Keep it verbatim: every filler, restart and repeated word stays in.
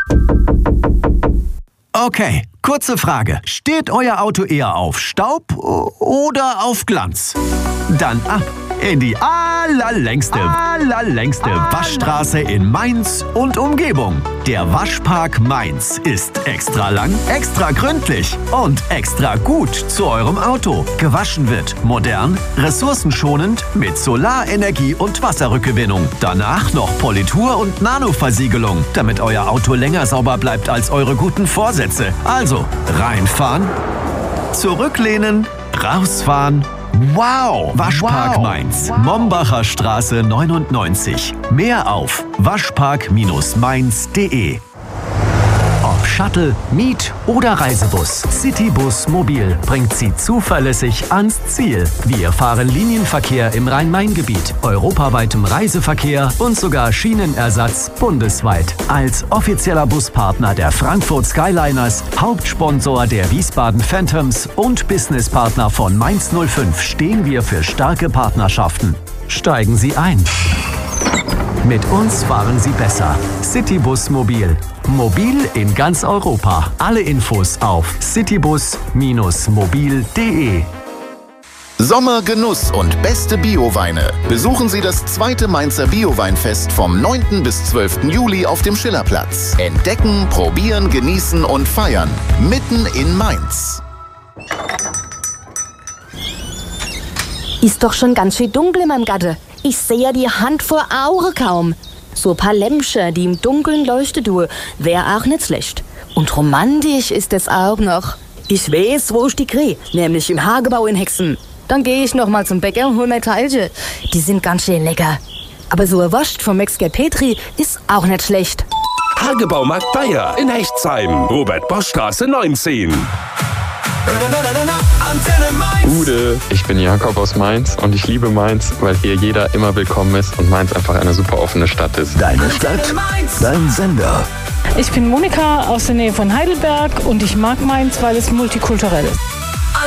Okay, kurze Frage. Steht euer Auto eher auf Staub oder auf Glanz? Dann ab in die allerlängste, allerlängste Waschstraße in Mainz und Umgebung. Der Waschpark Mainz ist extra lang, extra gründlich und extra gut zu eurem Auto. Gewaschen wird modern, ressourcenschonend mit Solarenergie und Wasserrückgewinnung. Danach noch Politur und Nanoversiegelung, damit euer Auto länger sauber bleibt als eure guten Vorsätze. Also reinfahren, zurücklehnen, rausfahren. Wow! Waschpark wow. Mainz. Wow. Mombacher Straße neunundneunzig. Mehr auf waschpark Mainz punkt de. Ob Shuttle, Miet- oder Reisebus, Citybus Mobil bringt Sie zuverlässig ans Ziel. Wir fahren Linienverkehr im Rhein-Main-Gebiet, europaweitem Reiseverkehr und sogar Schienenersatz bundesweit. Als offizieller Buspartner der Frankfurt Skyliners, Hauptsponsor der Wiesbaden Phantoms und Businesspartner von Mainz null fünf stehen wir für starke Partnerschaften. Steigen Sie ein. Mit uns fahren Sie besser. Citybus Mobil. Mobil in ganz Europa. Alle Infos auf citybus mobil punkt de. Sommer, Genuss und beste Bioweine. Besuchen Sie das zweite Mainzer Bioweinfest vom neunten bis zwölften Juli auf dem Schillerplatz. Entdecken, probieren, genießen und feiern. Mitten in Mainz. Ist doch schon ganz schön dunkel in meinem Gatte. Ich sehe ja die Hand vor Augen kaum. So ein paar Lämpchen, die im Dunkeln leuchten tun, wär auch nicht schlecht. Und romantisch ist es auch noch. Ich weiß, wo ich die kriege, nämlich im Hagebau in Hexen. Dann gehe ich noch mal zum Bäcker und hol mir Teilchen. Die sind ganz schön lecker. Aber so ein Wurst vom Metzger Petri ist auch nicht schlecht. Hagebaumarkt Bayer in Hechtsheim, Robert-Bosch-Straße neunzehn. Gude, ich bin Jakob aus Mainz und ich liebe Mainz, weil hier jeder immer willkommen ist und Mainz einfach eine super offene Stadt ist. Deine Stadt, dein Sender. Ich bin Monika aus der Nähe von Heidelberg und ich mag Mainz, weil es multikulturell ist.